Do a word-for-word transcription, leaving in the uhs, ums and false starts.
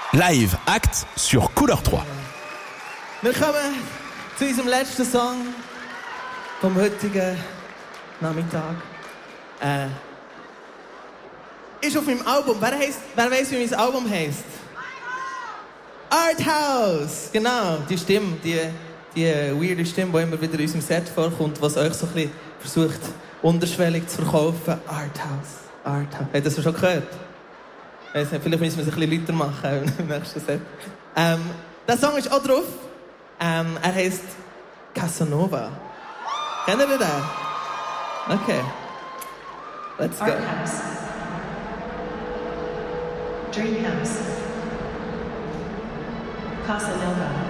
Live Act sur Couleur trois. Wir kommen zu unserem letzten Song vom heutigen Nachmittag. Äh, ist auf meinem Album. Wer, heisst, wer weiss, wie mein Album heisst? Arthouse! Genau, die Stimme, die, die weirde Stimme, die immer wieder in unserem Set vorkommt, was euch so ein bisschen versucht, unterschwellig zu verkaufen. Arthouse, Arthouse. Habt ihr das schon gehört? Ich weiss nicht, vielleicht müssen wir es ein bisschen lauter machen im nächsten Set. Ähm, der Song ist auch drauf. Ähm, er heisst Casanova. Kennt ihr den? Okay. Let's go. Arthouse. Dreamhouse. Casanova.